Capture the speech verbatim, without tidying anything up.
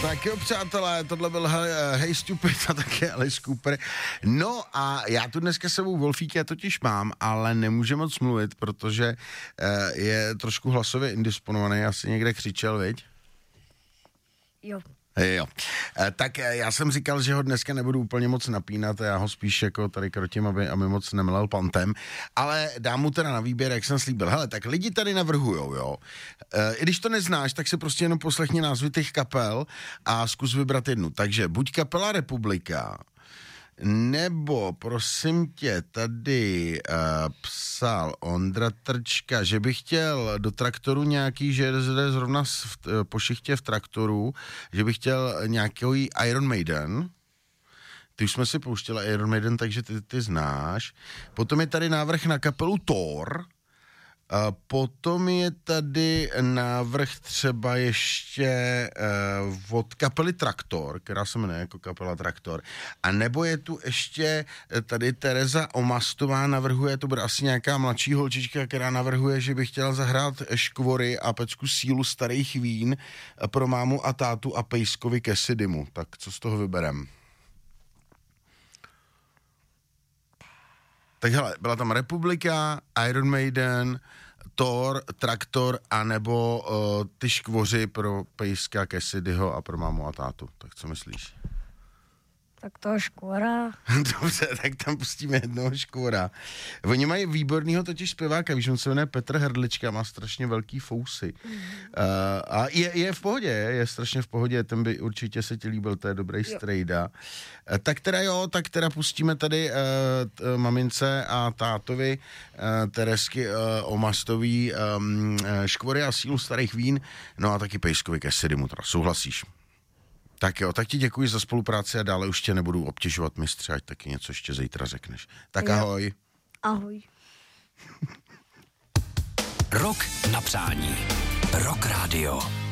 Tak jo, přátelé, tohle byl Hey Stupid a také Alice Cooper. No a já tu dneska sebou Wolfíka totiž mám, ale nemůže moc mluvit, protože uh, je trošku hlasově indisponovaný, asi někde křičel, viď? Jo. Jo. E, tak e, já jsem říkal, že ho dneska nebudu úplně moc napínat, já ho spíš jako tady krotím, aby, aby moc nemlel pantem, ale dám mu teda na výběr, jak jsem slíbil. Hele, tak lidi tady navrhujou, jo. E, I když to neznáš, tak si prostě jenom poslechni názvy těch kapel a zkus vybrat jednu. Takže buď kapela Republika, nebo, prosím tě, tady uh, psal Ondra Trčka, že bych chtěl do traktoru nějaký, že jde zrovna v, po šichtě v traktoru, že bych chtěl nějaký Iron Maiden. Ty už jsme si pouštěli Iron Maiden, takže ty, ty znáš. Potom je tady návrh na kapelu Thor. A potom je tady návrh třeba ještě uh, od kapely Traktor, která se jmenuje jako kapela Traktor. A nebo je tu ještě tady Tereza Omastová navrhuje, to bude asi nějaká mladší holčička, která navrhuje, že by chtěla zahrát Škvory a pecku Sílu starých vín pro mámu a tátu a Pejskovi Kesidymu. Tak co z toho vyberem? Tak hele, byla tam Republika, Iron Maiden, Thor, Traktor, anebo uh, ty Škvoři pro Pejska, Cassidyho a pro mámu a tátu. Tak co myslíš? Tak toho Škvora. Dobře, tak tam pustíme jednoho Škvora. Oni mají výbornýho totiž zpěváka, víš, on se jmenuje Petr Hrdlička, má strašně velký fousy. Mm. Uh, a je, je v pohodě, je strašně v pohodě, ten by určitě se ti líbil, to je dobrý strejda. Uh, tak teda jo, tak teda pustíme tady uh, t, mamince a tátovi uh, Teresky uh, Omastový um, Škvory a Sílu starých vín, no a taky Pejskovi Cassidymu, teda souhlasíš? Tak jo, tak ti děkuji za spolupráci a dále už tě nebudu obtěžovat, mistře, ať taky něco ještě zítra řekneš. Tak jo. Ahoj. Ahoj. Rok na přání. Rock Radio.